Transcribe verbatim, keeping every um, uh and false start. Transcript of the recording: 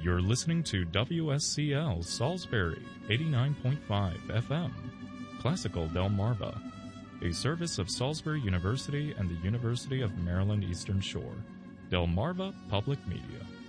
You're listening to W S C L Salisbury, eighty-nine point five F M, Classical Delmarva, a service of Salisbury University and the University of Maryland Eastern Shore, Delmarva Public Media.